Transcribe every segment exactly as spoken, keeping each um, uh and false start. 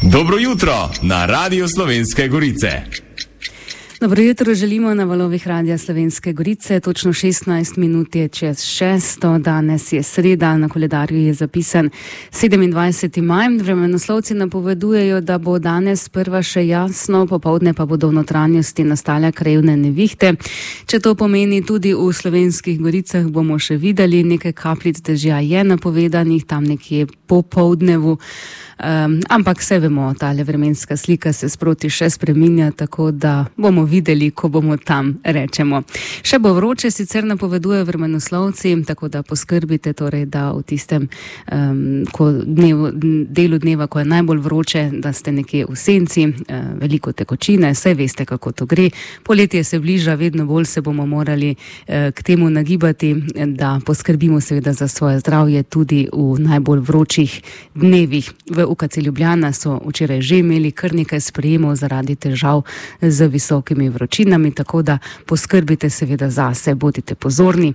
Dobro jutro na Radiu Slovenske Gorice. Dobro jutro želimo na valovih Radia Slovenske Gorice. Točno šestnajst minut je čez šesto. Danes je sreda, na koledarju je zapisan sedemindvajseti maj. Vremenoslovci napovedujejo, da bo danes sprva še jasno, popoldne pa bodo v notranjosti nastale krajevne nevihte. Če to pomeni tudi v Slovenskih Goricah, bomo še videli. Nekaj kapljic dežja je napovedanih tam nekje po poldnevu. Um, ampak vse vemo, tale vremenska slika se sproti še spreminja, tako da bomo videli, ko bomo tam, rečemo. Še bo vroče, sicer napovedujejo vremenoslovci, tako da poskrbite torej, da v tistem um, ko dnev, delu dneva, ko je najbolj vroče, da ste nekje v senci, uh, veliko tekočine, saj veste, kako to gre. Poletje se bliža, vedno bolj se bomo morali uh, k temu nagibati, da poskrbimo seveda za svoje zdravje tudi v najbolj vročih dnevih. V U K C Ljubljana so včeraj že imeli kar nekaj sprejemov zaradi težav z visokimi vročinami, tako da poskrbite seveda zase, bodite pozorni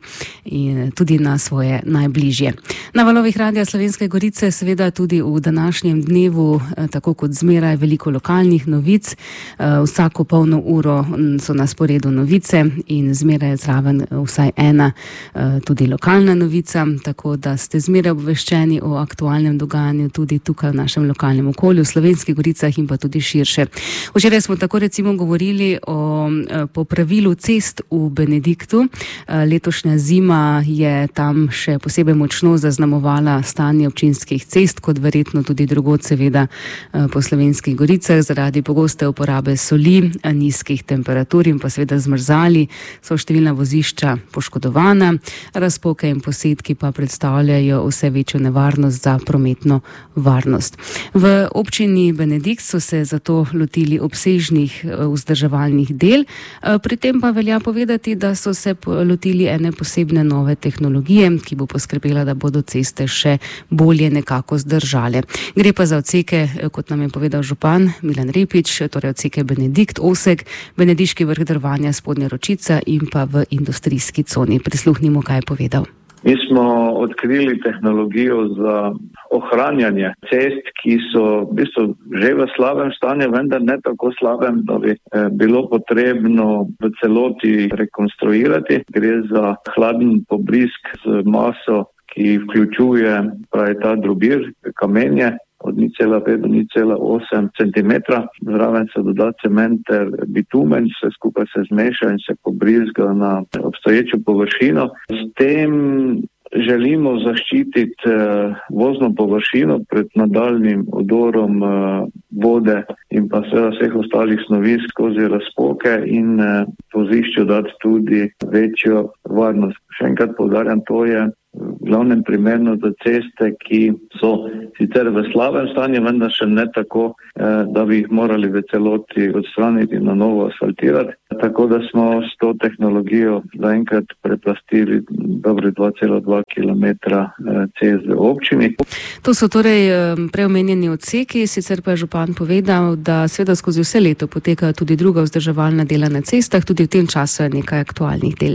in tudi na svoje najbližje. Na valovih Radia Slovenske Gorice seveda tudi v današnjem dnevu, tako kot zmeraj, veliko lokalnih novic. Vsako polno uro so na sporedu novice in zmeraj je zraven vsaj ena tudi lokalna novica, tako da ste zmeraj obveščeni o aktualnem dogajanju tudi tukaj v našem lokalnem okolju, v Slovenskih Goricah in pa tudi širše. Včeraj smo tako recimo govorili o popravilu cest v Benediktu. Letošnja zima je tam še posebej močno zaznamovala stanje občinskih cest, kot verjetno tudi drugod seveda po Slovenskih Goricah, zaradi pogoste uporabe soli, nizkih temperatur in pa seveda zmrzali so številna vozišča poškodovana, razpoke in posedki pa predstavljajo vse večjo nevarnost za prometno varnost. V občini Benedikt so se zato lotili obsežnih vzdrževalnih del, pri tem pa velja povedati, da so se lotili ene posebne nove tehnologije, ki bo poskrbela, da bodo ceste še bolje nekako zdržale. Gre pa za odseke, kot nam je povedal župan Milan Repič, torej odseke Benedikt, Osek, Benediški vrh Drvanja, Spodnja Ročica in pa v industrijski coni. Prisluhnimo, kaj je povedal. Mi smo odkrili tehnologijo za ohranjanje cest, ki so v bistvu že v slabem stanju, vendar ne tako slabem, da bi bilo potrebno v celoti rekonstruirati. Gre za hladen pobrizg z maso, ki vključuje pravi ta drobir, kamenje od nič cela pet do nič cela osem centimetra. Zraven se doda cement ter bitumen, vse skupaj se zmeša in se pobrizga na obstoječo površino. S tem želimo zaščititi uh, vozno površino pred nadaljnim odorom uh, vode in pa seveda vseh ostalih snovi skozi razpoke in uh, vozišču dati tudi večjo varnost. Še enkrat poudarjam, to je v glavnem primerno za ceste, ki so sicer v slabem stanju, vendar še ne tako, eh, da bi jih morali v celoti odstraniti in na novo asfaltirati. Tako da smo s to tehnologijo zaenkrat preplastili dobre dva cela dva kilometra eh, cest v občini. To so torej preomenjeni odseki, sicer pa je župan povedal, da seveda skozi vse leto potekajo tudi druga vzdrževalna dela na cestah, tudi v tem času je nekaj aktualnih del.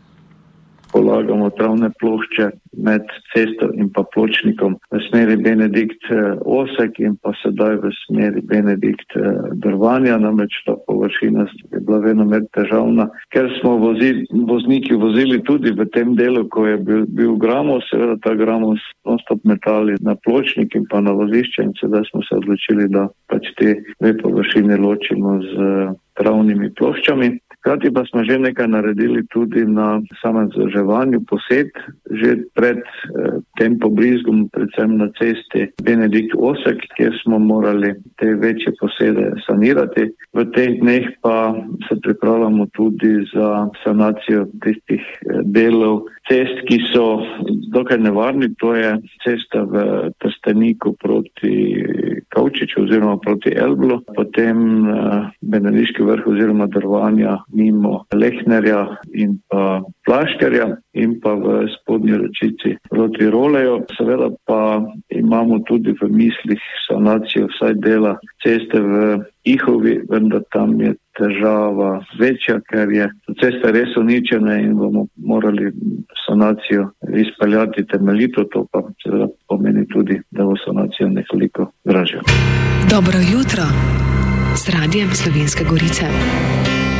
Polagamo travne plošče med cesto in pa pločnikom v smeri Benedikt Osek in pa sedaj v smeri Benedikt Drvanja, namreč ta površina je bila vedno med težavna, ker smo vozi, vozniki vozili tudi v tem delu, ko je bil, bil gramos, seveda ta gramos non-stop metali na pločnik in pa na vozišče in sedaj smo se odločili, da pač te dve površine ločimo z travnimi ploščami. Hkrati pa smo že nekaj naredili tudi na samem vzdrževanju posed, že pred eh, tem pobrizgom, predvsem na cesti Benedikt Osek, kjer smo morali te večje posede sanirati. V teh dneh pa se pripravljamo tudi za sanacijo tistih eh, delov cest, ki so dokaj nevarni, to je cesta v Trsteniku proti Kavčiču oziroma proti Elblu, potem eh, Benediški vrh oziroma Drvanja mimo Lehnerja in pa Plaškerja in pa v Spodnji Ročici proti Roleju. Seveda pa imamo tudi v mislih sanacijo vsaj dela ceste v Ihovi, vendar tam je težava večja, ker je cesta res uničena in bomo morali sanacijo izpeljati temeljito, to pa seveda pomeni tudi, da bo sanacija nekoliko dražja. Dobro jutro z Radijem Slovenske Gorice.